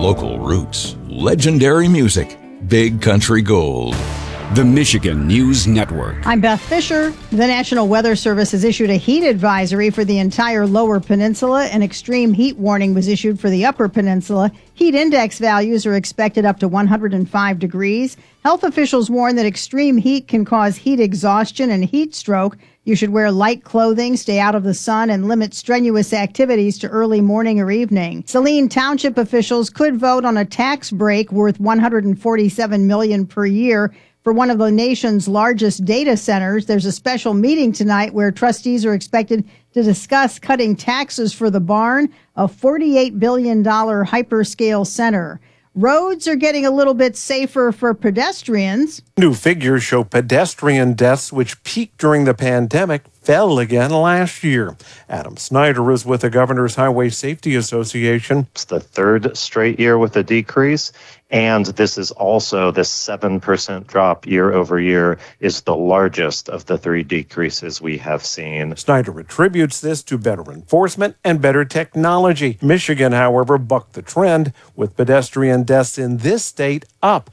Local roots, legendary music, big country gold. The Michigan News Network. I'm Beth Fisher. The National Weather Service has issued a heat advisory for the entire lower peninsula. An extreme heat warning was issued for the upper peninsula. Heat index values are expected up to 105 degrees. Health officials warn that extreme heat can cause heat exhaustion and heat stroke. You should wear light clothing, stay out of the sun, and limit strenuous activities to early morning or evening. Saline Township officials could vote on a tax break worth $147 million per year for one of the nation's largest data centers. There's a special meeting tonight where trustees are expected to discuss cutting taxes for the barn, a $48 billion hyperscale center. Roads are getting a little bit safer for pedestrians. New figures show pedestrian deaths, which peaked during the pandemic, fell again last year. Adam Snyder is with the Governor's Highway Safety Association. It's the third straight year with a decrease, and this is also the 7% drop year over year is the largest of the three decreases we have seen. Snyder attributes this to better enforcement and better technology. Michigan, however, bucked the trend, with pedestrian deaths in this state up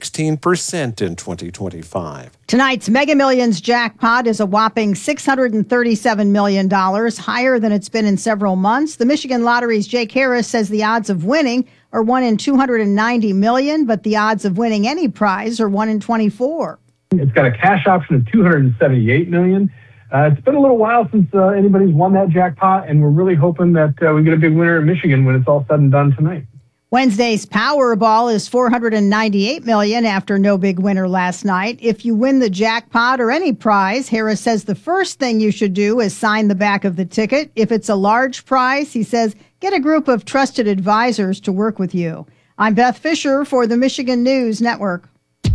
16% in 2025. Tonight's Mega Millions jackpot is a whopping $637 million, higher than it's been in several months. The Michigan Lottery's Jake Harris says the odds of winning are 1 in 290 million, but the odds of winning any prize are 1 in 24. It's got a cash option of 278 million. It's been a little while since anybody's won that jackpot, and we're really hoping that we get a big winner in Michigan when it's all said and done tonight. Wednesday's Powerball is $498 million after no big winner last night. If you win the jackpot or any prize, Harris says the first thing you should do is sign the back of the ticket. If it's a large prize, he says, get a group of trusted advisors to work with you. I'm Beth Fisher for the Michigan News Network.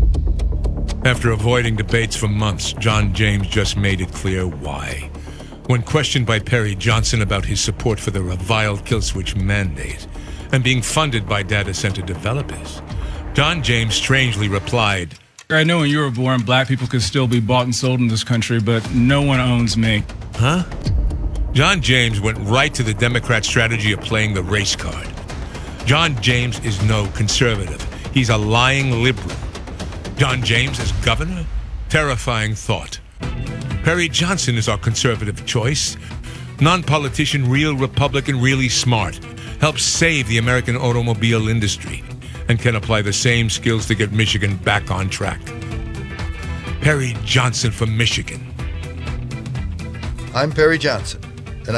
After avoiding debates for months, John James just made it clear why. When questioned by Perry Johnson about his support for the reviled kill switch mandate and being funded by data center developers, John James strangely replied, I know when you were born, black people could still be bought and sold in this country, but no one owns me. Huh? John James went right to the Democrat strategy of playing the race card. John James is no conservative. He's a lying liberal. John James as governor? Terrifying thought. Perry Johnson is our conservative choice. Non-politician, real Republican, really smart. Helps save the American automobile industry and can apply the same skills to get Michigan back on track. Perry Johnson for Michigan. I'm Perry Johnson.